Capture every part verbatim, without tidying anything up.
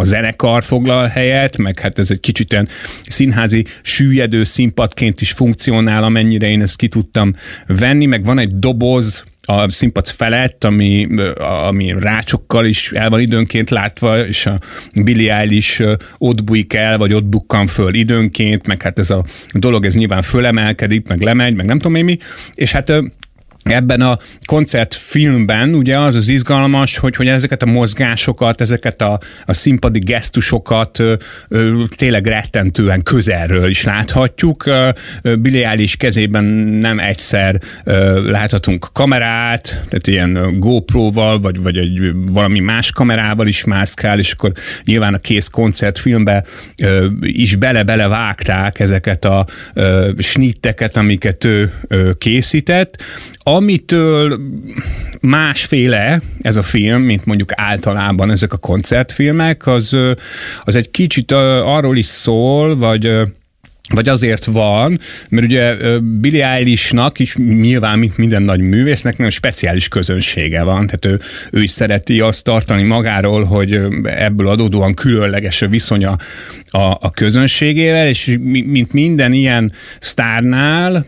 zenekar foglal helyet, meg hát ez egy kicsit ilyen színházi süllyedő színpadként is funkcionál, amennyire én ezt ki tudtam venni, meg van egy doboz a színpad felett, ami, ami rácsokkal is el van időnként látva, és a Billie Eilish ott bújik el, vagy ott bukkan föl időnként, meg hát ez a dolog, ez nyilván fölemelkedik, meg lemegy, meg nem tudom én mi, és hát ebben a koncertfilmben ugye az az izgalmas, hogy, hogy ezeket a mozgásokat, ezeket a, a színpadi gesztusokat ö, ö, tényleg rettentően közelről is láthatjuk. Ö, Billie Eilish kezében nem egyszer ö, láthatunk kamerát, tehát ilyen GoPro-val, vagy, vagy egy valami más kamerával is mászkál, és akkor nyilván a kész koncertfilmbe ö, is bele-bele vágták ezeket a ö, snitteket, amiket ő ö, készített. Amitől másféle ez a film, mint mondjuk általában ezek a koncertfilmek, az, az egy kicsit arról is szól, vagy vagy azért van, mert ugye Billie Eilishnak is nyilván, mint minden nagy művésznek, nagyon speciális közönsége van, tehát ő, ő is szereti azt tartani magáról, hogy ebből adódóan különleges a viszonya a, a közönségével, és mint minden ilyen sztárnál,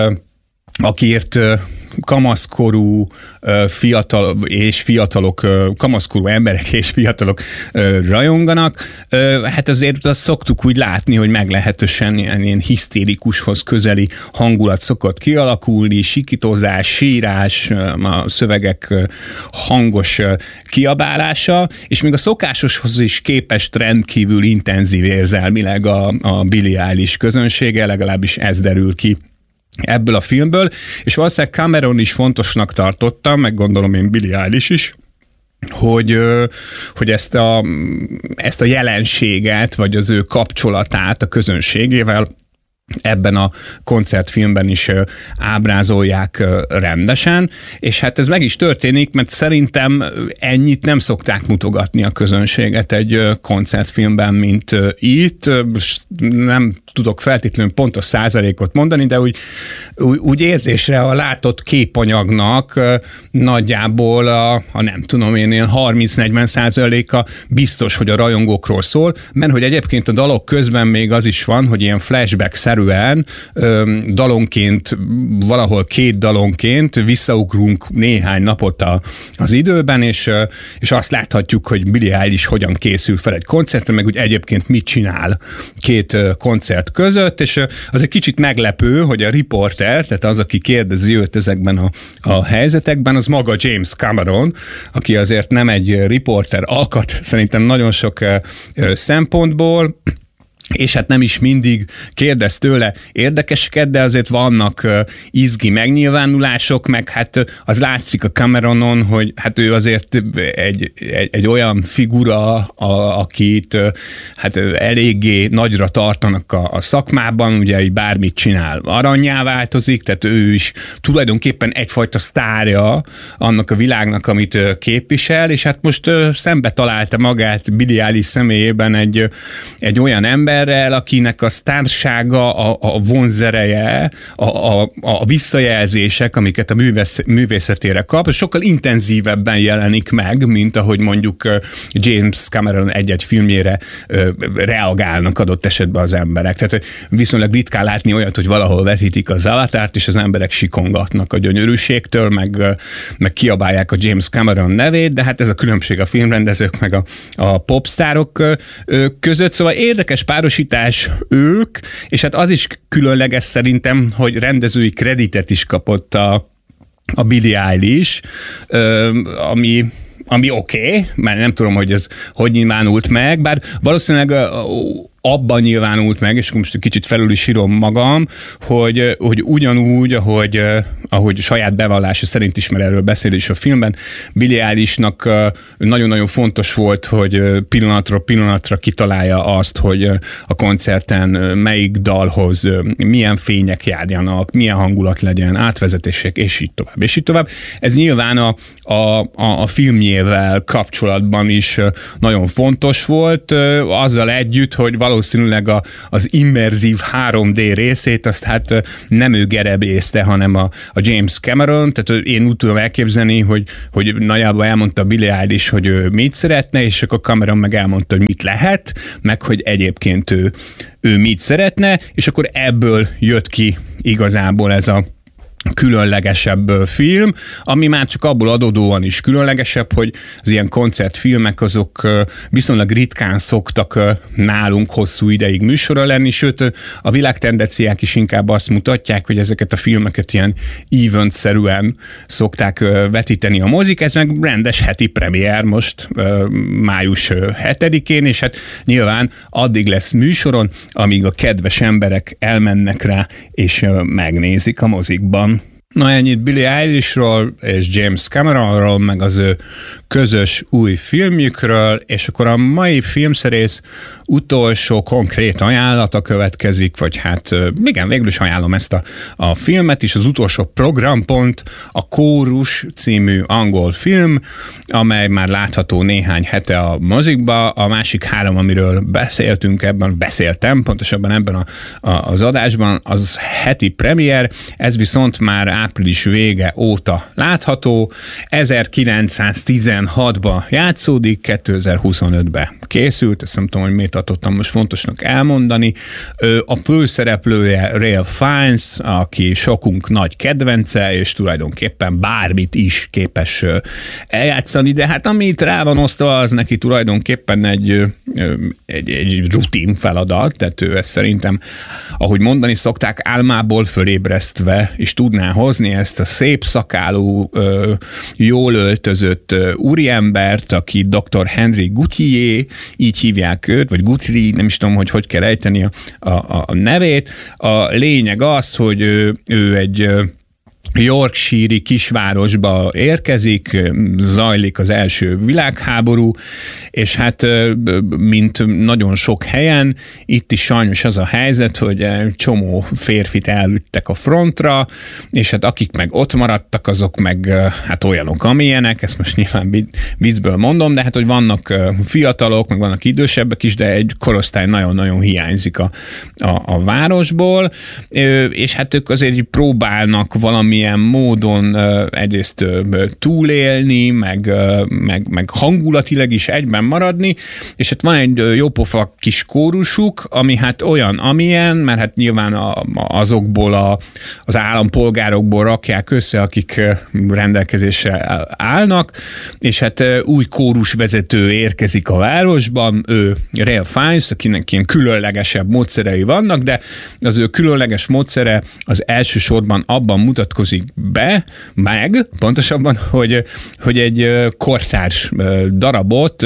akiért kamaszkorú fiatal és fiatalok, kamaszkorú emberek és fiatalok rajonganak, hát azért azt szoktuk úgy látni, hogy meglehetősen ilyen, ilyen hisztérikushoz közeli hangulat szokott kialakulni, sikítozás, sírás, a szövegek hangos kiabálása, és még a szokásoshoz is képest rendkívül intenzív érzelmileg a, a Billie Eilish közönsége, legalábbis ez derül ki ebből a filmből, és valószínűleg Cameron is fontosnak tartotta, meg gondolom én Billie Eilish is, hogy, hogy ezt, a, ezt a jelenséget, vagy az ő kapcsolatát a közönségével ebben a koncertfilmben is ábrázolják rendesen, és hát ez meg is történik, mert szerintem ennyit nem szokták mutogatni a közönséget egy koncertfilmben, mint itt. Nem tudok feltétlenül pontos százalékot mondani, de úgy, úgy, úgy érzésre a látott képanyagnak nagyjából a, a nem tudom én, ilyen harminc-negyven százaléka biztos, hogy a rajongókról szól, mert hogy egyébként a dalok közben még az is van, hogy ilyen flashback-szerűen dalonként, valahol két dalonként visszaugrunk néhány napot a, az időben, és, és azt láthatjuk, hogy Billie Eilish hogyan készül fel egy koncertre, meg úgy egyébként mit csinál két koncert között, és az egy kicsit meglepő, hogy a riporter, tehát az, aki kérdezi őt ezekben a, a helyzetekben, az maga James Cameron, aki azért nem egy riporter alkat, szerintem nagyon sok szempontból, és hát nem is mindig kérdez tőle érdekeseket, de azért vannak uh, izgi megnyilvánulások, meg hát az látszik a Cameronon, hogy hát ő azért egy, egy, egy olyan figura, a, akit uh, hát eléggé nagyra tartanak a, a szakmában, ugye így bármit csinál, arannyá változik, tehát ő is tulajdonképpen egyfajta sztárja annak a világnak, amit uh, képvisel, és hát most uh, szembe találta magát Billie Eilish személyében egy, egy olyan ember, akinek a sztársága, a, a vonzereje, a, a, a visszajelzések, amiket a művész, művészetére kap, sokkal intenzívebben jelenik meg, mint ahogy mondjuk James Cameron egy-egy filmjére reagálnak adott esetben az emberek. Tehát viszonylag ritkán látni olyat, hogy valahol vetítik az Avatárt, és az emberek sikongatnak a gyönyörűségtől, meg, meg kiabálják a James Cameron nevét, de hát ez a különbség a filmrendezők meg a, a popstárok között, szóval érdekes párosítás ők, és hát az is különleges szerintem, hogy rendezői kreditet is kapott a, a Billie Eilish, ami ami oké, okay, mert nem tudom, hogy ez hogy nyilvánult meg, bár valószínűleg abban nyilvánult meg, és most egy kicsit felül is írom magam, hogy, hogy ugyanúgy, ahogy, ahogy saját bevallása szerint is, mert erről beszél is a filmben, Billie Eilishnak nagyon-nagyon fontos volt, hogy pillanatról pillanatra kitalálja azt, hogy a koncerten melyik dalhoz milyen fények járjanak, milyen hangulat legyen, átvezetések, és így tovább, és így tovább. Ez nyilván a, a, a filmjével kapcsolatban is nagyon fontos volt, azzal együtt, hogy valószínűleg a, az immerzív három dé részét, azt hát nem ő gerebészte, hanem a, a James Cameron, tehát én úgy tudom elképzelni, hogy, hogy nagyjából elmondta Billie Eilish, hogy ő mit szeretne, és akkor Cameron meg elmondta, hogy mit lehet, meg hogy egyébként ő, ő mit szeretne, és akkor ebből jött ki igazából ez a különlegesebb film, ami már csak abból adódóan is különlegesebb, hogy az ilyen koncertfilmek azok viszonylag ritkán szoktak nálunk hosszú ideig műsorra lenni, sőt a világtendenciák is inkább azt mutatják, hogy ezeket a filmeket ilyen event-szerűen szokták vetíteni a mozik, ez meg rendes heti premier most május hetedikén, és hát nyilván addig lesz műsoron, amíg a kedves emberek elmennek rá, és megnézik a mozikban. Na ennyit Billie Eilishról és James Cameronról, meg az ő közös új filmjükről, és akkor a mai filmszerész utolsó konkrét ajánlata következik, vagy hát igen, végül is ajánlom ezt a, a filmet is, az utolsó programpont, a Kórus című angol film, amely már látható néhány hete a mozikba, a másik három, amiről beszéltünk ebben, beszéltem pontosabban ebben a, a, az adásban, az heti premier, ez viszont már április vége óta látható, ezerkilencszáztizenhatban játszódik, kétezer-huszonötben készült, ezt nem tudom, hogy miért tartottam most fontosnak elmondani. A főszereplője Ralph Fiennes, aki sokunk nagy kedvence, és tulajdonképpen bármit is képes eljátszani, de hát amit rá van osztva, az neki tulajdonképpen egy, egy, egy rutin feladat, tehát ő ezt szerintem, ahogy mondani szokták, álmából fölébresztve is tudná hozni ezt a szép szakálú, jól öltözött úriembert, aki doktor Henry Gauthier, így hívják őt, vagy Guthrie, nem is tudom, hogy hogy kell ejteni a, a, a nevét. A lényeg az, hogy ő, ő egy Yorkshire-i kisvárosba érkezik, zajlik az első világháború, és hát mint nagyon sok helyen, itt is sajnos az a helyzet, hogy csomó férfit elüttek a frontra, és hát akik meg ott maradtak, azok meg hát olyanok, amilyenek, ezt most nyilván viccből mondom, de hát, hogy vannak fiatalok, meg vannak idősebbek is, de egy korosztály nagyon-nagyon hiányzik a, a, a városból, és hát ők azért próbálnak valami ilyen módon uh, egyrészt uh, túlélni, meg, uh, meg, meg hangulatilag is egyben maradni, és hát van egy uh, jópofa kis kórusuk, ami hát olyan, amilyen, mert hát nyilván a, azokból a, az állampolgárokból rakják össze, akik uh, rendelkezésre állnak, és hát uh, új kórusvezető érkezik a városban, ő Ralph Fiennes, akinek ilyen különlegesebb módszerei vannak, de az ő különleges módszere az elsősorban abban mutatkozik be, meg, pontosabban, hogy, hogy egy kortárs darabot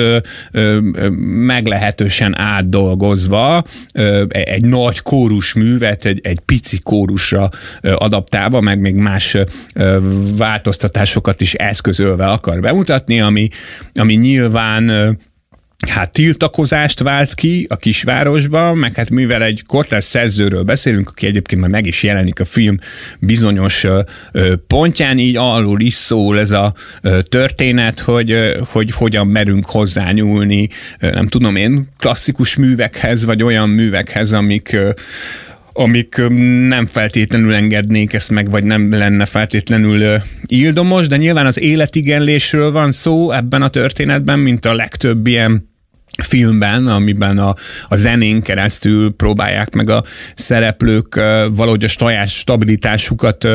meglehetősen átdolgozva, egy nagy kórusművet egy, egy pici kórusra adaptálva, meg még más változtatásokat is eszközölve akar bemutatni, ami, ami nyilván hát tiltakozást vált ki a kisvárosban, meg hát mivel egy kortárs szerzőről beszélünk, aki egyébként már meg is jelenik a film bizonyos pontján, így arról is szól ez a történet, hogy, hogy hogyan merünk hozzányúlni, nem tudom én, klasszikus művekhez, vagy olyan művekhez, amik amik nem feltétlenül engednék ezt meg, vagy nem lenne feltétlenül ildomos, de nyilván az életigenlésről van szó ebben a történetben, mint a legtöbb ilyen filmben, amiben a, a zenén keresztül próbálják meg a szereplők valahogy a saját stabilitásukat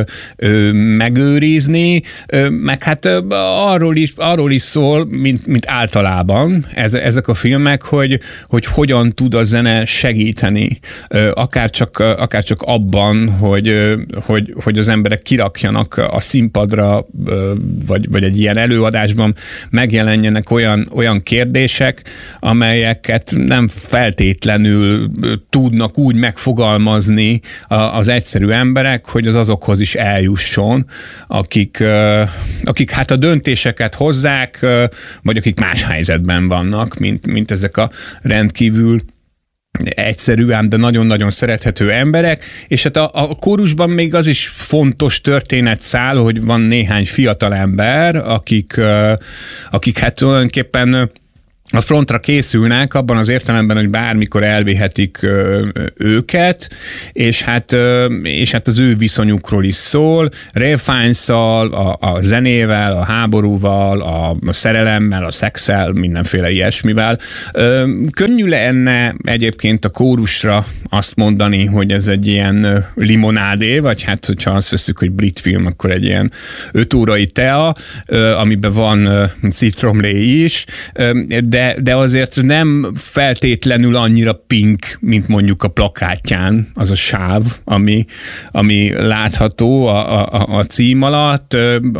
megőrizni, meg hát arról is, arról is szól, mint, mint általában ez, ezek a filmek, hogy, hogy hogyan tud a zene segíteni, akár csak, akár csak abban, hogy, hogy, hogy az emberek kirakjanak a színpadra, vagy, vagy egy ilyen előadásban megjelenjenek olyan, olyan kérdések, amelyeket nem feltétlenül tudnak úgy megfogalmazni az egyszerű emberek, hogy az azokhoz is eljusson, akik, akik hát a döntéseket hozzák, vagy akik más helyzetben vannak, mint, mint ezek a rendkívül egyszerűen, de nagyon-nagyon szerethető emberek, és hát a, a kórusban még az is fontos történetszál, hogy van néhány fiatal ember, akik, akik hát tulajdonképpen a frontra készülnek, abban az értelemben, hogy bármikor elvihetik ö, őket, és hát, ö, és hát az ő viszonyukról is szól. Ralph Fiennes-szal, a, a zenével, a háborúval, a, a szerelemmel, a szexel, mindenféle ilyesmivel. Ö, könnyű lenne egyébként a kórusra azt mondani, hogy ez egy ilyen limonádé, vagy hát, hogyha azt veszük, hogy brit film, akkor egy ilyen öt órai tea, ö, amiben van ö, citromlé is, ö, de De, de azért nem feltétlenül annyira pink, mint mondjuk a plakátján az a sáv, ami, ami látható a, a, a cím alatt.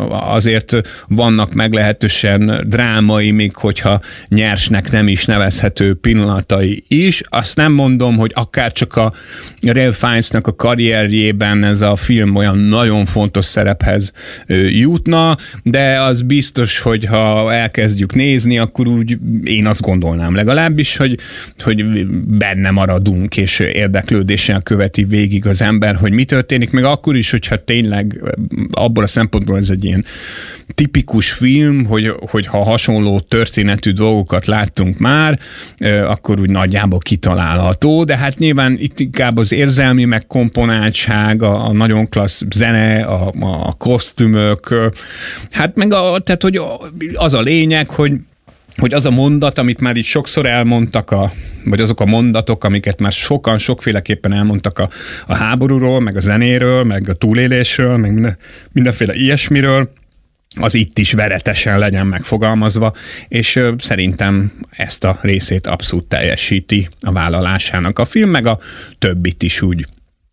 Azért vannak meglehetősen drámai, még hogyha nyersnek nem is nevezhető pillanatai is. Azt nem mondom, hogy akár csak a Ralph Fiennesnek a karrierjében ez a film olyan nagyon fontos szerephez jutna, de az biztos, hogy ha elkezdjük nézni, akkor úgy én azt gondolnám legalábbis, hogy, hogy benne maradunk, és érdeklődéssel követi végig az ember, hogy mi történik, meg akkor is, hogyha tényleg abból a szempontból ez egy ilyen tipikus film, hogy, hogy ha hasonló történetű dolgokat láttunk már, akkor úgy nagyjából kitalálható, de hát nyilván itt inkább az érzelmi megkomponáltság, a, a nagyon klassz zene, a, a kosztümök, hát meg a, tehát, hogy az a lényeg, hogy hogy az a mondat, amit már itt sokszor elmondtak, a, vagy azok a mondatok, amiket már sokan, sokféleképpen elmondtak a, a háborúról, meg a zenéről, meg a túlélésről, meg minden, mindenféle ilyesmiről, az itt is veretesen legyen megfogalmazva, és ö, szerintem ezt a részét abszolút teljesíti a vállalásának a film, meg a többit is úgy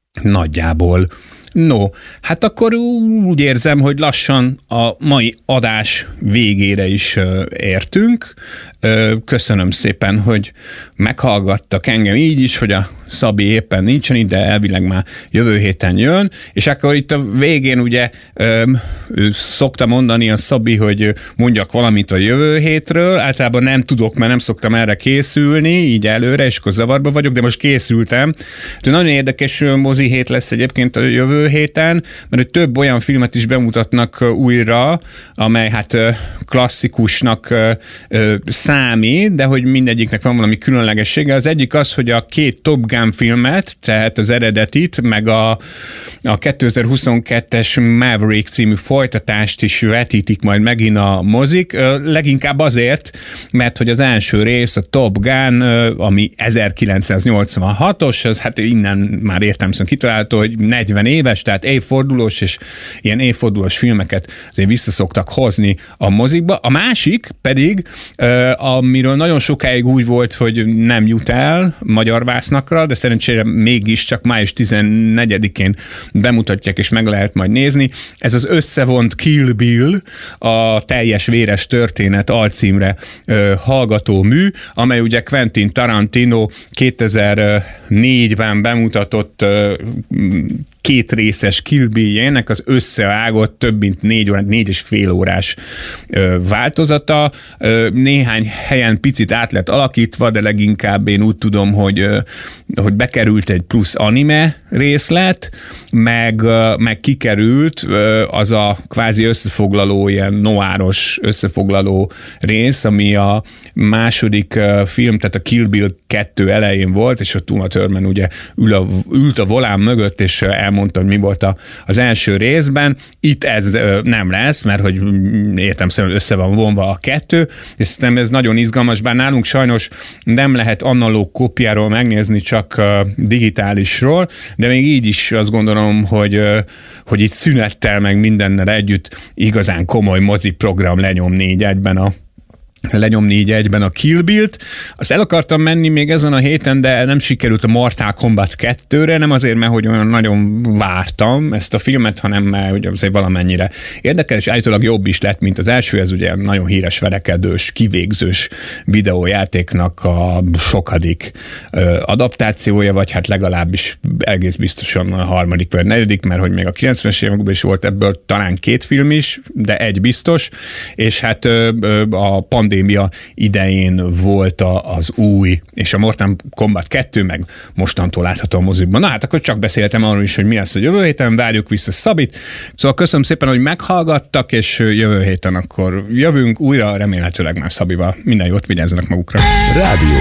nagyjából. No, hát akkor úgy érzem, hogy lassan a mai adás végére is értünk. Köszönöm szépen, hogy meghallgattak engem így is, hogy a Szabi éppen nincsen itt, de elvileg már jövő héten jön, és akkor itt a végén ugye ő szokta mondani a Szabi, hogy mondjak valamit a jövő hétről, általában nem tudok, mert nem szoktam erre készülni, így előre, és akkor zavarba vagyok, de most készültem. De nagyon érdekes mozi hét lesz egyébként a jövő héten, mert hogy több olyan filmet is bemutatnak újra, amely hát klasszikusnak számít, de hogy mindegyiknek van valami különlegessége. Az egyik az, hogy a két Top Gun filmet, tehát az eredetit, meg a, a kétezer-huszonkettes Maverick című folytatást is vetítik majd megint a mozik. Leginkább azért, mert hogy az első rész, a Top Gun, ami ezerkilencszáznyolcvanhatos, az hát innen már értelemszerűen kitalálható, hogy negyven éves, tehát évfordulós, és ilyen évfordulós filmeket azért visszaszoktak hozni a mozikba. A másik pedig, amiről nagyon sokáig úgy volt, hogy nem jut el magyar vásznakra, de szerencsére mégiscsak május tizennegyedikén bemutatják, és meg lehet majd nézni. Ez az összevont Kill Bill, a teljes véres történet alcímre ö, hallgató mű, amely ugye Quentin Tarantino kétezer-négyben bemutatott ö, két részes Kill Bill-jének az összevágott több mint négy órás, négy és fél órás ö, változata. Ö, néhány helyen picit át lett alakítva, de leginkább én úgy tudom, hogy, ö, hogy bekerült egy plusz anime részlet, meg, ö, meg kikerült ö, az a kvázi összefoglaló, ilyen noáros összefoglaló rész, ami a második ö, film, tehát a Kill Bill kettő elején volt, és ott Uma Thurman ugye ül a, ült a volán mögött, és elmondta, hogy mi volt a, az első részben. Itt ez ö, nem lesz, mert hogy értem szerint össze van vonva a kettő, és szerintem ez nagyon izgalmas, bár nálunk sajnos nem lehet analóg kópiáról megnézni, csak uh, digitálisról, de még így is azt gondolom, hogy, uh, hogy itt szünettel meg mindennel együtt igazán komoly mozi program lenyomni így egyben a lenyomni így egyben a Kill Bill-t. Azt el akartam menni még ezen a héten, de nem sikerült a Mortal Kombat kettőre, nem azért, mert hogy olyan nagyon vártam ezt a filmet, hanem mert hogy azért valamennyire érdekel, és állítólag jobb is lett, mint az első. Ez ugye nagyon híres, verekedős, kivégzős videójátéknak a sokadik ö, adaptációja, vagy hát legalábbis egész biztosan a harmadik vagy a negyedik, mert hogy még a kilencvenes években is volt ebből talán két film is, de egy biztos, és hát ö, ö, a pandémia pandémia idején volt a, az új, és a Mortal Kombat kettő meg mostantól látható a mozikban. Na hát akkor csak beszéltem arról is, hogy mi lesz a jövő héten, várjuk vissza Szabit. Szóval köszönöm szépen, hogy meghallgattak, és jövő héten akkor jövünk újra, remélhetőleg már Szabival. Minden jót, vigyázzanak magukra. Rádió.